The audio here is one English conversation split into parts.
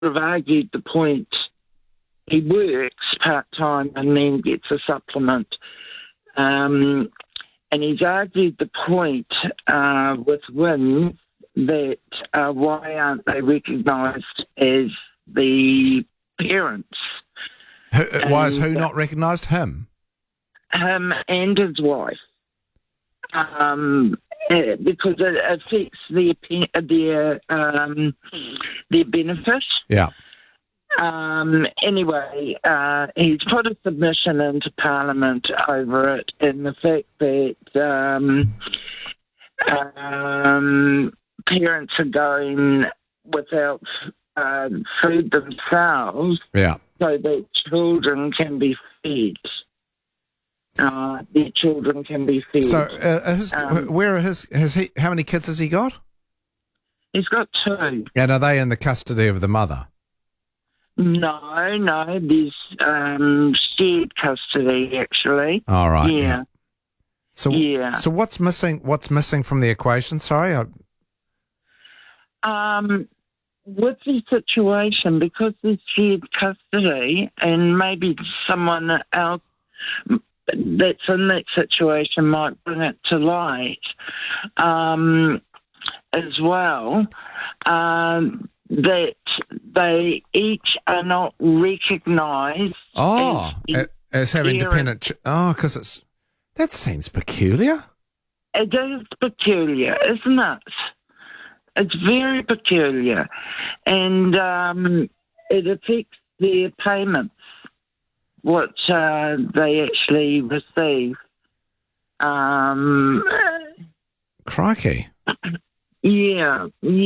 sort of argued the point. He works part-time and then gets a supplement. And he's argued the point with WINZ that why aren't they recognised as the parents? Why is who not recognised? Him? Him and his wife. Because it affects their benefit. Yeah. Anyway, he's put a submission into Parliament over it, and the fact that parents are going without food themselves, so that children can be fed. Their children can be fed. So, how many kids has he got? He's got 2. And are they in the custody of the mother? No, there's shared custody, actually. All right. Yeah. So what's missing? What's missing from the equation? Sorry. With the situation, because there's shared custody, and maybe someone else that's in that situation might bring it to light as well, that they each are not recognised as having dependent. Because that seems peculiar. It is peculiar, isn't it? It's very peculiar, and it affects their payments, what they actually receive. Crikey. Yeah.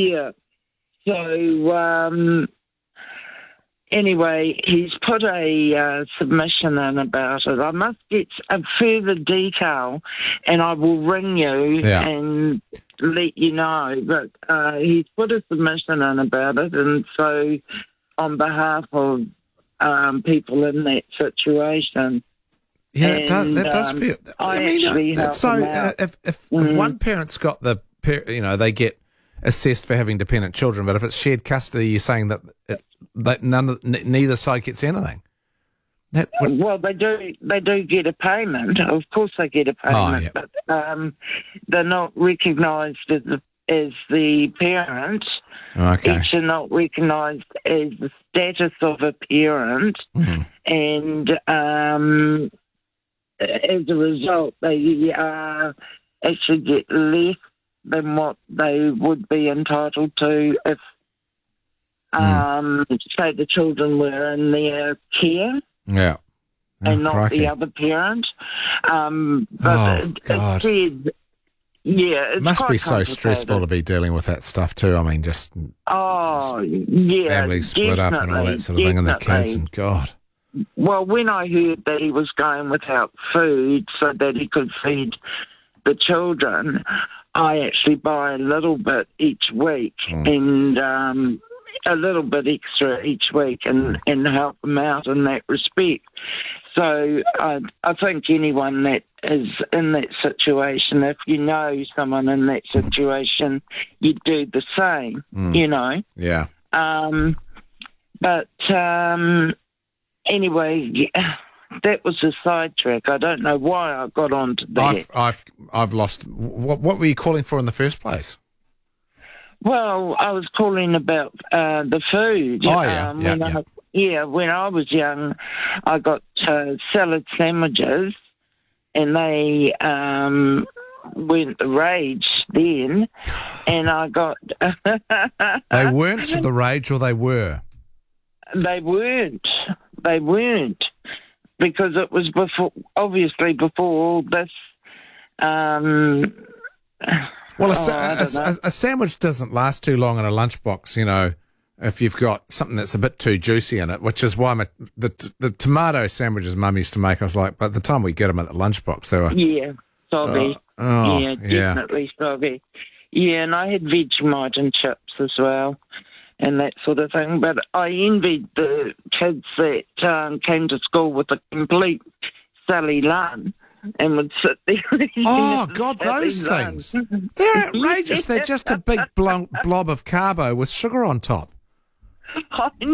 So, anyway, he's put a submission in about it. I must get a further detail, and I will ring you and let you know. But he's put a submission in about it, and so on behalf of people in that situation. Yeah, that does feel. If one parent's got they get assessed for having dependent children, but if it's shared custody, you're saying that neither side gets anything. Well, they do get a payment. Of course, they get a payment, but they're not recognised as the parent. Okay. Each are not recognised as the status of a parent, and as a result, they actually get less than what they would be entitled to if, say, the children were in their care. Yeah. And not the other parent. But God. It must be so stressful to be dealing with that stuff too. I mean, just families split up and all that sort of thing, and the kids, and God. Well, when I heard that he was going without food so that he could feed the children, I actually buy a little bit each week and a little bit extra each week and help them out in that respect. So I think anyone that is in that situation, if you know someone in that situation, you do the same, you know. Yeah. But anyway, that was a sidetrack. I don't know why I got onto that. I've lost. What were you calling for in the first place? Well, I was calling about the food. When I was young, I got salad sandwiches, and they weren't the rage then. And I got... They weren't the rage, or they were? They weren't. Because it was before all this... Well, a sandwich doesn't last too long in a lunchbox, you know, if you've got something that's a bit too juicy in it, which is why the tomato sandwiches Mum used to make, I was like, by the time we get them at the lunchbox, they were... Yeah, soggy. Definitely soggy. Yeah, and I had Vegemite and chips as well and that sort of thing. But I envied the kids that came to school with a complete Sally Lunn and would sit there. Oh, God, those things. They're outrageous. They're just a big blob of carbo with sugar on top. I